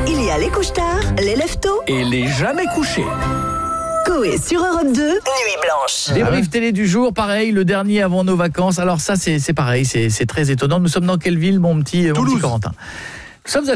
Il y a les couche-tard, les lève-tôt Et les jamais couchés. Coé sur Europe 2, Nuit Blanche. Débrief télé du jour, pareil, le dernier avant nos vacances. Alors ça, c'est pareil, c'est très étonnant. Nous sommes dans quelle ville, mon petit Corentin ? Nous sommes à